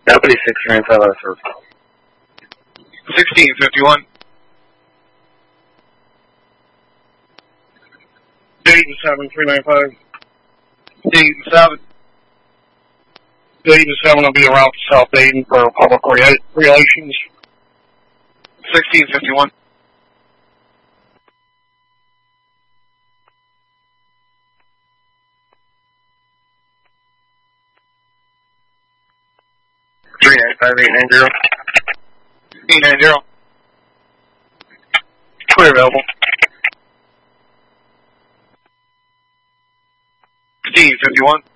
Deputy 635 out of service. 1651. Dayton 7395. Dayton 7. Dayton 7 will be around to South Dayton for public relations. 1651. Three 890. 890. Clear available. 1551.